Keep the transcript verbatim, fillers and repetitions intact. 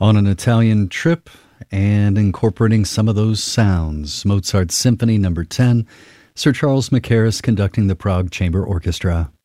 On an Italian trip and incorporating some of those sounds. Mozart's Symphony Number ten, Sir Charles Mackerras conducting the Prague Chamber Orchestra.